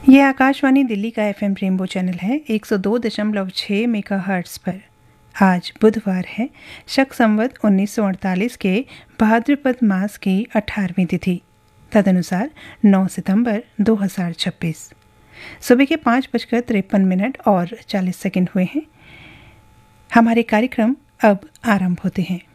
ये आकाशवाणी दिल्ली का FM rainbow channel है 102.6 मेगाहर्ट्ज़ पर। आज बुधवार है, शक संवत 1948 के भाद्रपद मास की 18वीं तिथि, तदनुसार 9 सितंबर 2026। सुबह के 5:53 और 40 सेकंड हुए हैं। हमारे कार्यक्रम अब आरंभ होते हैं।